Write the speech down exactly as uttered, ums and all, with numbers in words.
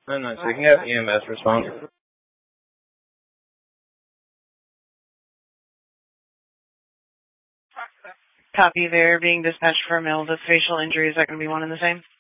No, no, so you can have E M S response. Copy, there being dispatched for a male with facial injury. Is that going to be one and the same?